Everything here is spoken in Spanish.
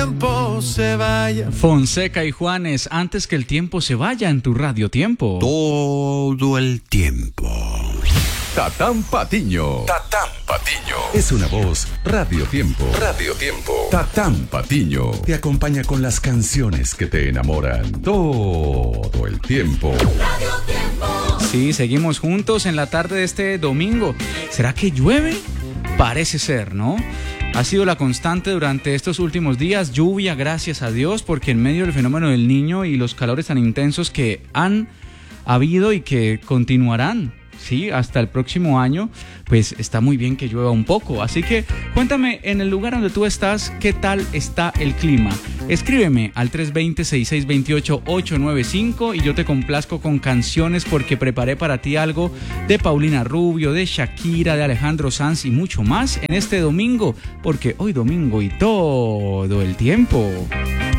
tiempo se vaya. Fonseca y Juanes, antes que el tiempo se vaya en tu Radio Tiempo. Todo el tiempo. Tatán Patiño. Tatán Patiño. Es una voz Radio Tiempo. Radio Tiempo. Tatán Patiño. Te acompaña con las canciones que te enamoran todo el tiempo. Radio Tiempo. Sí, seguimos juntos en la tarde de este domingo. ¿Será que llueve? Parece ser, ¿no? Ha sido la constante durante estos últimos días, lluvia, gracias a Dios, porque en medio del fenómeno del Niño y los calores tan intensos que han habido y que continuarán, sí, hasta el próximo año, pues está muy bien que llueva un poco. Así que cuéntame en el lugar donde tú estás, ¿qué tal está el clima? Escríbeme al 320-6628-895 y yo te complazco con canciones porque preparé para ti algo de Paulina Rubio, de Shakira, de Alejandro Sanz y mucho más en este domingo, porque hoy domingo y todo el tiempo.